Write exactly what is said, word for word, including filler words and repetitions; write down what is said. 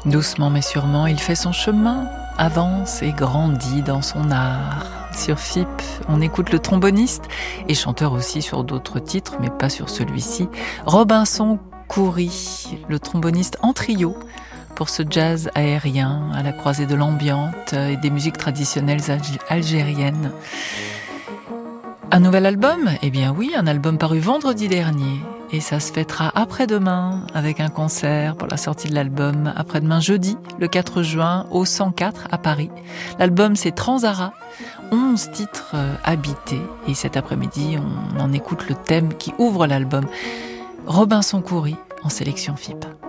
Doucement mais sûrement, il fait son chemin, avance et grandit dans son art. Sur F I P, on écoute le tromboniste et chanteur aussi sur d'autres titres, mais pas sur celui-ci, Robinson Khoury, le tromboniste en trio pour ce jazz aérien à la croisée de l'ambiante et des musiques traditionnelles algériennes. Un nouvel album ? Eh bien oui, un album paru vendredi dernier. Et ça se fêtera après-demain avec un concert pour la sortie de l'album. Après-demain, jeudi, le quatre juin, au cent quatre à Paris. L'album, c'est Transara, onze titres habités. Et cet après-midi, on en écoute le thème qui ouvre l'album. Robinson Khoury en sélection F I P.